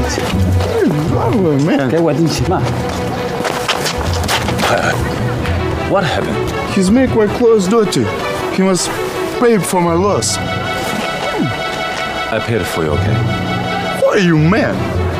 钱， Wrong with man? 给我定钱嘛。 What happened? He's make my clothes dirty. He must pay for my loss. I paid for you, okay? Who are you, man?